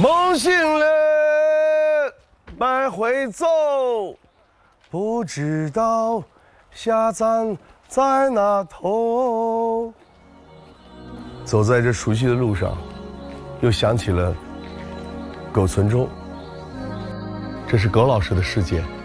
梦醒了，百回走，不知道下站在那头。走在这熟悉的路上，又想起了狗存中。这是狗老师的世界。